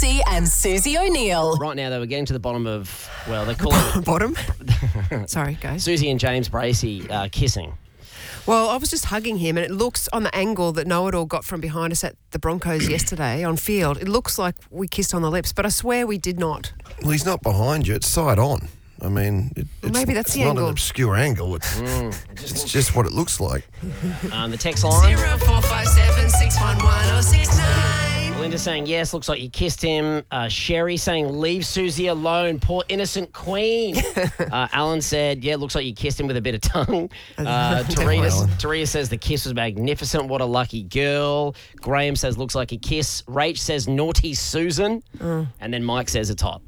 Lutzi and Susie O'Neill. Right now, though, we're getting to the bottom of, well, they call it... Bottom? Sorry, guys. Susie and James Bracey kissing. Well, I was just hugging him, and it looks on the angle that Know-It-All got from behind us at the Broncos yesterday on field, it looks like we kissed on the lips, but I swear we did not. Well, he's not behind you. It's side on. I mean, Maybe that's the not angle. an obscure angle. It's just what it looks like. The text line. 0457 611 069. Linda saying, yes, looks like you kissed him. Sherry saying, leave Susie alone, poor innocent queen. Alan said, yeah, looks like you kissed him with a bit of tongue. Taria says the kiss was magnificent. What a lucky girl. Graham says, looks like a kiss. Rach says, naughty Susan. And then Mike says, it's hot.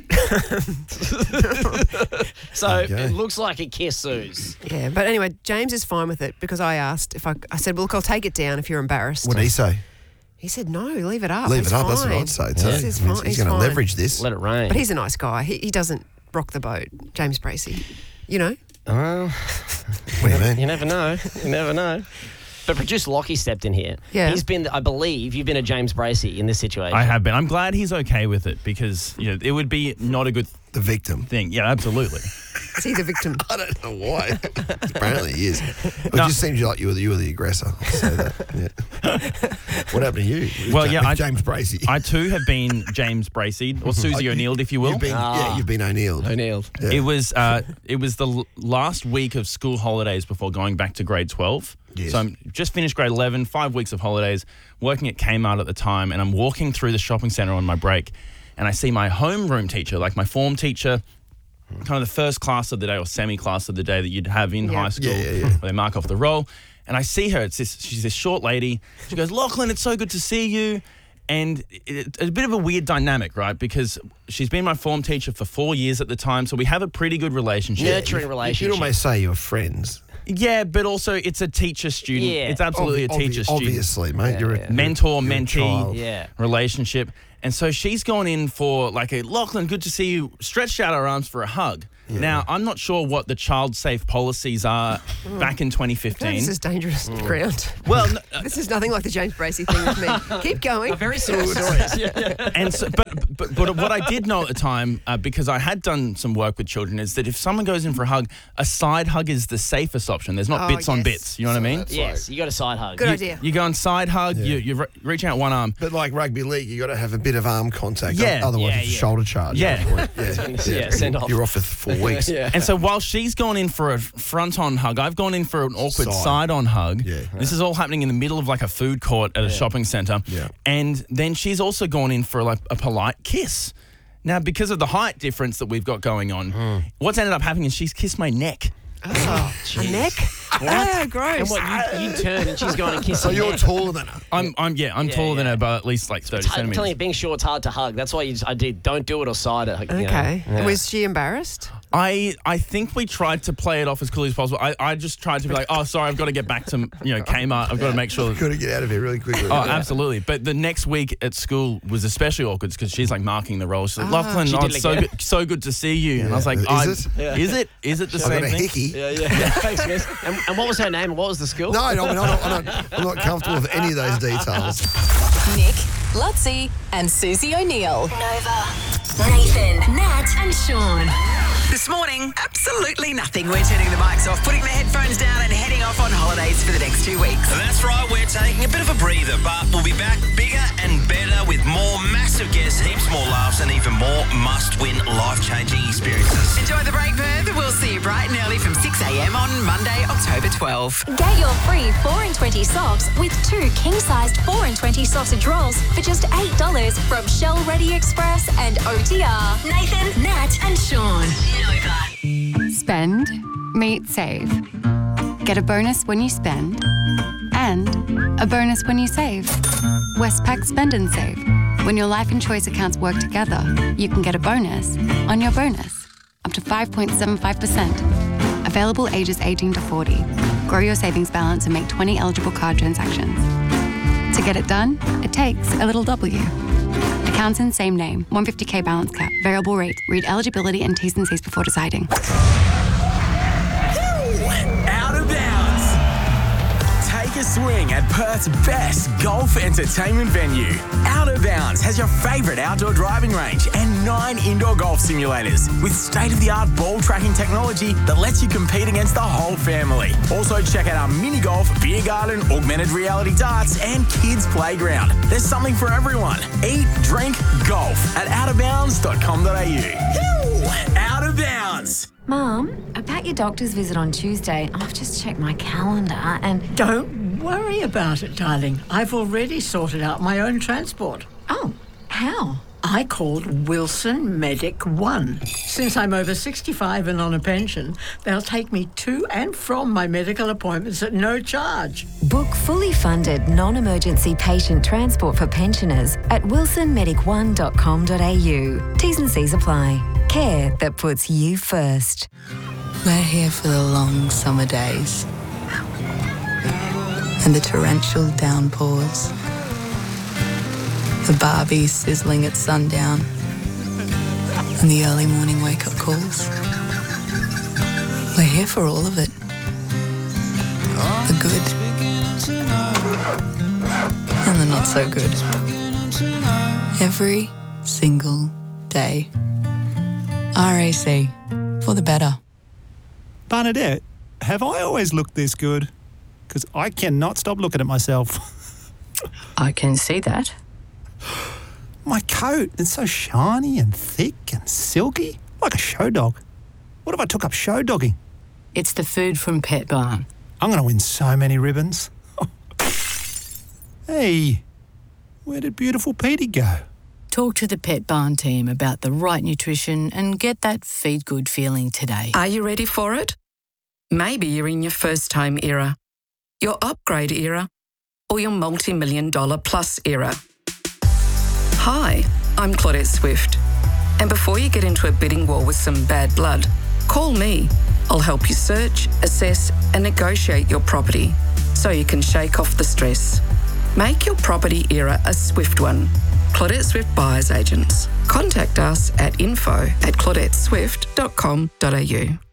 So it looks like a kiss, Suze. Yeah, but anyway, James is fine with it because I asked if I said, well, look, I'll take it down if you're embarrassed. What did he say? He said, no, leave it up. Leave It's it up, fine. that's what I'd say too. This is fine. He's going to leverage this. Let it rain. But he's a nice guy. He doesn't rock the boat, James Bracey. You know? What do you mean? You never know. You never know. But producer Lockie stepped in here. Yeah. He's been, I believe, you've been a James Bracey in this situation. I have been. I'm glad he's okay with it because it would be not a good The victim. thing. Yeah, absolutely. Is he the victim? I don't know why. Apparently he is. It just seems like you were the aggressor. I'll say that. Yeah. What happened to you? Well, James Bracey. I too have been James Bracey or Susie O'Neill, if you will. You've been O'Neilled. O'Neill. Yeah. It was the last week of school holidays before going back to grade 12. Yes. So I'm just finished grade 11, 5 weeks of holidays, working at Kmart at the time, and I'm walking through the shopping centre on my break, and I see my homeroom teacher, like my form teacher, kind of the first class of the day or semi-class of the day that you'd have in high school where they mark off the roll. And I see her. She's this short lady. She goes, Lachlan, it's so good to see you. And it's a bit of a weird dynamic, right? Because she's been my form teacher for 4 years at the time, so we have a pretty good relationship. Nurturing relationship. You'd almost say you're friends. Yeah, but also it's a teacher-student. Yeah. It's absolutely a teacher-student. Obviously, mate. You're a Mentor-mentee relationship. And so she's gone in for like a, Lachlan, good to see you, stretched out her arms for a hug. Yeah. Now, I'm not sure what the child-safe policies are back in 2015. This is dangerous ground. Well, this is nothing like the James Bracey thing with me. Keep going. Very similar stories. And so, but what I did know at the time, because I had done some work with children, is that if someone goes in for a hug, a side hug is the safest option. There's not bits on bits. You know what I mean? Yes, you got a side hug. Good idea. You go on side hug, you reach out one arm. But like rugby league, you got to have a bit of arm contact. Yeah. Otherwise, it's a shoulder charge. Yeah. Send off. You're off for 4 weeks. And so while she's gone in for a front-on hug, I've gone in for an awkward side-on hug. Yeah. This is all happening in the middle of like a food court at a shopping centre. Yeah. And then she's also gone in for like a polite kiss. Now, because of the height difference that we've got going on, what's ended up happening is she's kissed my neck. Oh, a neck? Ah, gross. And what, you turn and she's going to kiss So your you're neck. taller than her. I'm taller than her by at least like 30 I'm centimetres. telling you, being short's hard to hug. That's why don't do it or side it. Okay. Was she embarrassed? I think we tried to play it off as cool as possible. I just tried to be like, oh, sorry, I've got to get back to Kmart. I've got to make sure. You've got to get out of here really quickly. Oh, absolutely. But the next week at school was especially awkward because she's like marking the roll. She's like, Lachlan, it's so good to see you. And I was like, is it the same I've got a thing? hickey. Yeah. Thanks, miss. And what was her name and what was the school? No, I'm not comfortable with any of those details. Nick, Lutzi and Susie O'Neill. Nova, Nathan, Nat and Sean. This morning, absolutely nothing. We're turning the mics off, putting the headphones down and heading off on holidays for the next 2 weeks. That's right, we're taking a bit of a breather, but we'll be back bigger and better with more massive guests, heaps more laughs and even more must-win, life-changing experiences. Enjoy the break, Perth. We'll see you bright and early from 6 a.m. on Monday, October 12. Get your free 4 and 20 socks with 2 king-sized 4 and 20 sausage rolls for just $8 from Shell Ready Express and OTR. Nathan, Nat and Sean. Nova. Spend, meet, save. Get a bonus when you spend and a bonus when you save. Westpac Spend and Save. When your life and choice accounts work together, you can get a bonus on your bonus, up to 5.75%. Available ages 18 to 40. Grow your savings balance and make 20 eligible card transactions. To get it done, it takes a little W. Accounts in same name, 150k balance cap, variable rate. Read eligibility and T's and C's before deciding. Out of bounds. Take a swing at Perth's best golf entertainment venue. Out of bounds. Downs has your favourite outdoor driving range and 9 indoor golf simulators with state-of-the-art ball tracking technology that lets you compete against the whole family. Also, check out our mini golf, beer garden, augmented reality darts and kids playground. There's something for everyone. Eat, drink, golf at outofbounds.com.au. Out of Bounds. Mum, about your doctor's visit on Tuesday, I've just checked my calendar and... Don't worry about it, darling. I've already sorted out my own transport. Oh, how? I called Wilson Medic One. Since I'm over 65 and on a pension, they'll take me to and from my medical appointments at no charge. Book fully funded non-emergency patient transport for pensioners at wilsonmedic1.com.au. T's and C's apply. Care that puts you first. We're here for the long summer days and the torrential downpours, the barbie sizzling at sundown and the early morning wake-up calls. We're here for all of it. The good and the not so good. Every single day. RAC, for the better. Bernadette, have I always looked this good? Because I cannot stop looking at myself. I can see that. My coat, it's so shiny and thick and silky, like a show dog. What if I took up show dogging? It's the food from Pet Barn. I'm going to win so many ribbons. Hey, where did beautiful Petey go? Talk to the Pet Barn team about the right nutrition and get that feed good feeling today. Are you ready for it? Maybe you're in your first home era, your upgrade era, or your multi-million-dollar plus era. Hi, I'm Claudette Swift. And before you get into a bidding war with some bad blood, call me. I'll help you search, assess, and negotiate your property so you can shake off the stress. Make your property era a swift one. Claudette Swift Buyers Agents. Contact us at info@claudetteswift.com.au.